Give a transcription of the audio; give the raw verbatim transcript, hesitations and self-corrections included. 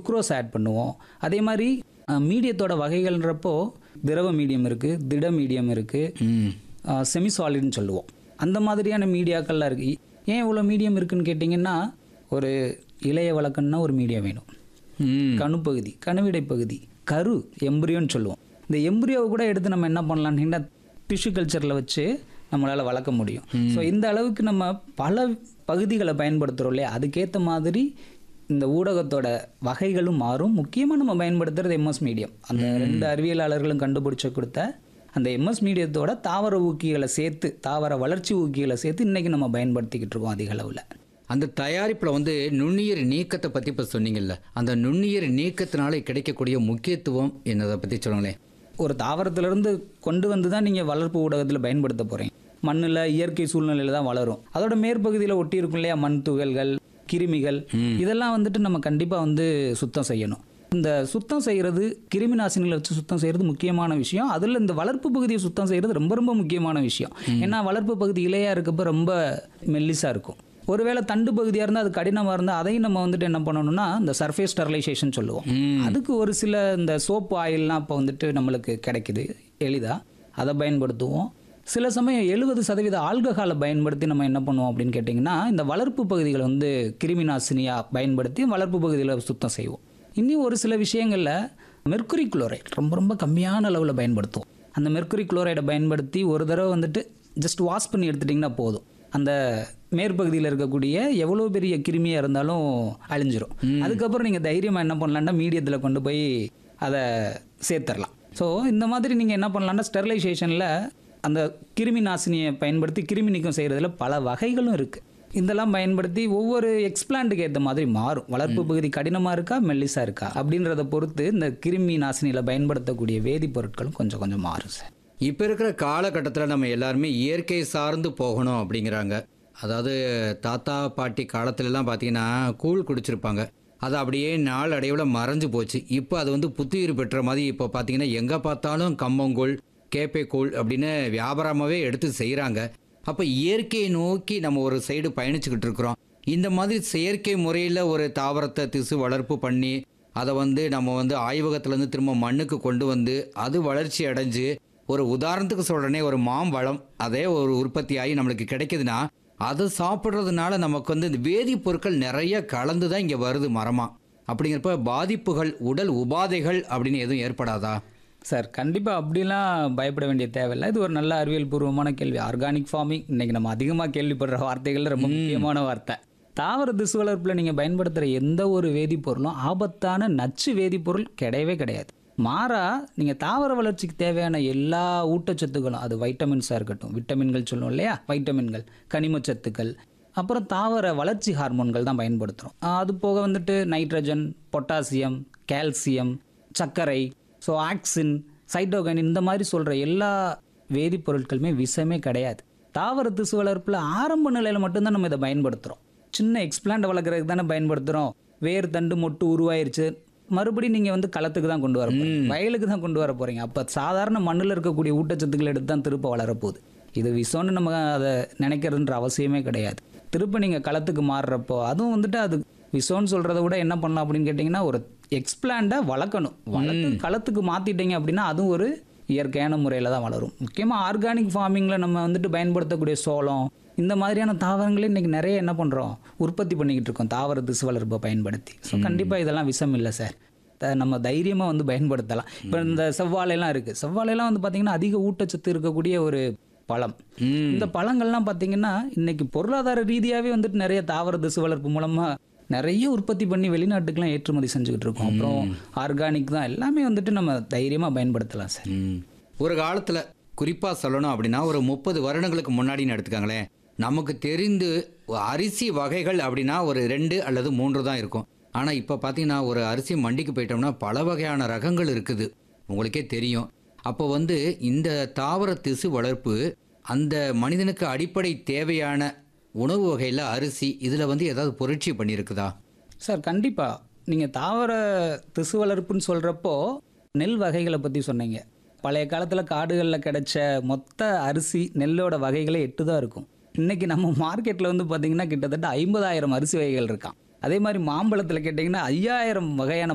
Sucrose add பண்ணுவோம். அதே மாதிரி மீடியத்தோட வகைகள்ன்றப்போ திரவ மீடியம் இருக்குது, திட மீடியம் இருக்குது, செமி சாலிட்னு சொல்லுவோம். அந்த மாதிரியான மீடியாக்கள்லாம் இருக்குது. ஏன் இவ்வளோ மீடியம் இருக்குதுன்னு கேட்டிங்கன்னா, ஒரு இலையை வளர்க்கணுன்னா ஒரு மீடியம் வேணும். கணுப்பகுதி, கணுவிடை பகுதி, கரு எம்பரியோன்னு சொல்லுவோம். இந்த எம்பரியோவை கூட எடுத்து நம்ம என்ன பண்ணலான்னா டிஷ்யூ கல்ச்சரில் வச்சு நம்மளால் வளர்க்க முடியும். ஸோ இந்த அளவுக்கு நம்ம பல பகுதிகளை பயன்படுத்துகிறோம் இல்லையா, அதுக்கேற்ற மாதிரி இந்த ஊடகத்தோட வகைகளும் மாறும். முக்கியமாக நம்ம பயன்படுத்துகிறது எம்எஸ் மீடியம். அந்த ரெண்டு அறிவியலாளர்களும் கண்டுபிடிச்ச கொடுத்த அந்த எம்எஸ் மீடியத்தோட தாவர ஊக்கிகளை சேர்த்து, தாவர வளர்ச்சி ஊக்கிகளை சேர்த்து இன்றைக்கி நம்ம பயன்படுத்திக்கிட்டு இருக்கோம் அதிக அளவில். அந்த தயாரிப்பில் வந்து நுண்ணுயிர் நீக்கத்தை பற்றி இப்போ சொன்னீங்கல்ல, அந்த நுண்ணுயிர் நீக்கத்தினால கிடைக்கக்கூடிய முக்கியத்துவம் என்னதை பற்றி சொல்லுங்களேன். ஒரு தாவரத்திலிருந்து கொண்டு வந்து தான் நீங்கள் வளர்ப்பு ஊடகத்தில் பயன்படுத்த போகிறீங்க. மண்ணில் இயற்கை சூழ்நிலையில் தான் வளரும். அதோட மேற்பகுதியில் ஒட்டி இருக்கும் இல்லையா, மண் துகள்கள், கிருமிகள், இதெல்லாம் வந்துட்டு நம்ம கண்டிப்பாக வந்து சுத்தம் செய்யணும். இந்த சுத்தம் செய்கிறது, கிருமி நாசினிகளை வச்சு சுத்தம் செய்கிறது முக்கியமான விஷயம். அதில் இந்த வளர்ப்பு பகுதியை சுத்தம் செய்கிறது ரொம்ப ரொம்ப முக்கியமான விஷயம். ஏன்னா வளர்ப்பு பகுதி இலையாக இருக்கப்போ ரொம்ப மெல்லிஸாக இருக்கும். ஒருவேளை தண்டு பகுதியாக இருந்தால் அது கடினமாக இருந்தால் அதையும் நம்ம வந்துட்டு என்ன பண்ணணும்னா இந்த சர்ஃபேஸ் ஸ்டெர்லைசேஷன் சொல்லுவோம். அதுக்கு ஒரு சில இந்த சோப்பு ஆயில்லாம் இப்போ வந்துட்டு நம்மளுக்கு கிடைக்குது எளிதாக, அதை பயன்படுத்துவோம். சில சமயம் எழுபது சதவீத ஆல்கஹாலை பயன்படுத்தி நம்ம என்ன பண்ணுவோம் அப்படின்னு கேட்டிங்கன்னா, இந்த வளர்ப்பு பகுதிகளை வந்து கிருமி நாசினியாக பயன்படுத்தி வளர்ப்பு பகுதியில் சுத்தம் செய்வோம். இன்னும் ஒரு சில விஷயங்களில் மெர்க்குரி குளோரைட் ரொம்ப ரொம்ப கம்மியான அளவில் பயன்படுத்துவோம். அந்த மெர்க்குரி குளோரைடை பயன்படுத்தி ஒரு தடவை வந்துட்டு ஜஸ்ட் வாஷ் பண்ணி எடுத்துட்டிங்கன்னா போதும். அந்த மேற்பகுதியில் இருக்கக்கூடிய எவ்வளோ பெரிய கிருமியாக இருந்தாலும் அழிஞ்சிரும். அதுக்கப்புறம் நீங்கள் தைரியமாக என்ன பண்ணலான்னா மீடியத்தில் கொண்டு போய் அதை சேர்த்துடலாம். ஸோ இந்த மாதிரி நீங்கள் என்ன பண்ணலான்னா ஸ்டெர்லைசேஷனில் அந்த கிருமி நாசினியை பயன்படுத்தி கிருமி நீக்கம் செய்கிறதுல பல வகைகளும் இருக்குது. இதெல்லாம் பயன்படுத்தி ஒவ்வொரு எக்ஸ்பிளான்ட்டுக்கு ஏற்ற மாதிரி மாறும். வளர்ப்பு பகுதி கடினமாக இருக்கா மெல்லிஸாக இருக்கா அப்படின்றத பொறுத்து இந்த கிருமி நாசினியில் பயன்படுத்தக்கூடிய வேதிப்பொருட்களும் கொஞ்சம் கொஞ்சம் மாறும் சார். இப்போ இருக்கிற காலகட்டத்தில் நம்ம எல்லாருமே இயற்கை சார்ந்து போகணும் அப்படிங்கிறாங்க. அதாவது தாத்தா பாட்டி காலத்துலலாம் பார்த்தீங்கன்னா கூழ் குடிச்சிருப்பாங்க, அது அப்படியே நாள் அடைவில் மறைஞ்சு போச்சு. இப்போ அது வந்து புத்துயிர் பெற்ற மாதிரி இப்போ பார்த்தீங்கன்னா எங்கே பார்த்தாலும் கம்மங்கூழ், கேப்பைக்கூழ் அப்படின்னு வியாபாரமாகவே எடுத்து செய்கிறாங்க. அப்போ இயற்கையை நோக்கி நம்ம ஒரு சைடு பயணிச்சுக்கிட்டு இருக்கிறோம். இந்த மாதிரி செயற்கை முறையில் ஒரு தாவரத்தை திசு வளர்ப்பு பண்ணி அதை வந்து நம்ம வந்து ஆய்வகத்துலேருந்து திரும்ப மண்ணுக்கு கொண்டு வந்து அது வளர்ச்சி அடைஞ்சு, ஒரு உதாரணத்துக்கு சொல்கிறேனே, ஒரு மாம்பழம் அதே ஒரு உற்பத்தி ஆகி நம்மளுக்கு கிடைக்குதுன்னா அதை சாப்பிட்றதுனால நமக்கு வந்து இந்த வேதிப்பொருட்கள் நிறைய கலந்து தான் இங்கே வருது மரமாக. அப்படிங்கிறப்ப பாதிப்புகள், உடல் உபாதைகள் அப்படின்னு எதுவும் ஏற்படாதா சார்? கண்டிப்பாக அப்படிலாம் பயப்பட வேண்டிய தேவையில்லை. இது ஒரு நல்ல அறிவியல் பூர்வமான கேள்வி. ஆர்கானிக் ஃபார்மிங் இன்றைக்கி நம்ம அதிகமாக கேள்விப்படுற வார்த்தைகள் ரொம்ப முக்கியமான வார்த்தை. தாவர திசு வளர்ப்பில் நீங்கள் பயன்படுத்துகிற எந்த ஒரு வேதிப்பொருளும் ஆபத்தான நச்சு வேதிப்பொருள் கிடையவே கிடையாது. மாறா நீங்கள் தாவர வளர்ச்சிக்கு தேவையான எல்லா ஊட்டச்சத்துக்களும், அது வைட்டமின்ஸாக இருக்கட்டும், விட்டமின்கள் சொல்லுவோம் இல்லையா, வைட்டமின்கள், கனிமச்சத்துக்கள், அப்புறம் தாவர வளர்ச்சி ஹார்மோன்கள் தான் பயன்படுத்துகிறோம். அது போக வந்துட்டு நைட்ரஜன், பொட்டாசியம், கால்சியம், சர்க்கரை, ஸோ ஆக்சின், சைட்டோகைனின், இந்த மாதிரி சொல்கிற எல்லா வேதிப்பொருட்களுமே விஷமே கிடையாது. தாவர திசு வளர்ப்பில் ஆரம்ப நிலையில் மட்டும்தான் நம்ம இதை பயன்படுத்துகிறோம். சின்ன எக்ஸ்பிளான்ட் வளர்க்குறதுக்கு தானே பயன்படுத்துகிறோம். வேர் தண்டு மொட்டு உருவாயிருச்சு, மறுபடியும் நீங்கள் வந்து களத்துக்கு தான் கொண்டு வர போகிறீங்க, வயலுக்கு தான் கொண்டு வர போகிறீங்க. அப்போ சாதாரண மண்ணில் இருக்கக்கூடிய ஊட்டச்சத்துக்களை எடுத்து தான் திருப்ப வளரப்போகுது. இது விஷம்னு நம்ம அதை நினைக்கிறதுன்ற அவசியமே கிடையாது. திருப்ப நீங்கள் களத்துக்கு மாறுறப்போ அதுவும் வந்துட்டு அது விஷம்னு சொல்கிறத விட என்ன பண்ணலாம் அப்படின்னு கேட்டிங்கன்னா, ஒரு எக்ஸ்பிளான்ட்டை வளர்க்கணும். வளர்த்து களத்துக்கு மாற்றிட்டீங்க அப்படின்னா அதுவும் ஒரு இயற்கையான முறையில் தான் வளரும். முக்கியமாக ஆர்கானிக் ஃபார்மிங்கில் நம்ம வந்துட்டு பயன்படுத்தக்கூடிய சோளம், இந்த மாதிரியான தாவரங்களே இன்றைக்கி நிறைய என்ன பண்ணுறோம், உற்பத்தி பண்ணிக்கிட்டு இருக்கோம் தாவர திசு வளர்ப்பை பயன்படுத்தி. ஸோ கண்டிப்பாக இதெல்லாம் விஷம் இல்லை சார். நம்ம தைரியமாக வந்து பயன்படுத்தலாம். இப்போ இந்த செவ்வாழைலாம் இருக்குது. செவ்வாழைலாம் வந்து பார்த்திங்கன்னா அதிக ஊட்டச்சத்து இருக்கக்கூடிய ஒரு பழம். இந்த பழங்கள்லாம் பார்த்திங்கன்னா இன்றைக்கி பொருளாதார ரீதியாகவே வந்துட்டு நிறைய தாவர திசு வளர்ப்பு மூலமாக நிறைய உற்பத்தி பண்ணி வெளிநாட்டுக்கெலாம் ஏற்றுமதி செஞ்சுக்கிட்டு இருக்கோம். அப்புறம் ஆர்கானிக் தான் எல்லாமே வந்துட்டு நம்ம தைரியமாக பயன்படுத்தலாம் சார். ஒரு காலத்தில் குறிப்பாக சொல்லணும் அப்படின்னா ஒரு முப்பது வருடங்களுக்கு முன்னாடின்னு எடுத்துக்காங்களேன், நமக்கு தெரிந்து அரிசி வகைகள் அப்படின்னா ஒரு ரெண்டு அல்லது மூன்று தான் இருக்கும். ஆனால் இப்போ பார்த்தீங்கன்னா ஒரு அரிசி மண்டிக்கு போயிட்டோம்னா பல வகையான ரகங்கள் இருக்குது, உங்களுக்கே தெரியும். அப்போ வந்து இந்த தாவர திசு வளர்ப்பு அந்த மனிதனுக்கு அடிப்படை தேவையான உணவு வகையில் அரிசி இதில் வந்து ஏதாவது புரட்சி பண்ணியிருக்குதா சார்? கண்டிப்பாக. நீங்கள் தாவர திசு வளர்ப்புன்னு சொல்கிறப்போ நெல் வகைகளை பற்றி சொன்னீங்க. பழைய காலத்தில் காடுகளில் கிடைச்ச மொத்த அரிசி நெல்லோட வகைகளே எட்டு தான் இருக்கும். இன்றைக்கி நம்ம மார்க்கெட்டில் வந்து பார்த்திங்கன்னா கிட்டத்தட்ட ஐம்பதாயிரம் அரிசி வகைகள் இருக்கான். அதே மாதிரி மாம்பழத்தில் கேட்டிங்கன்னா ஐயாயிரம் வகையான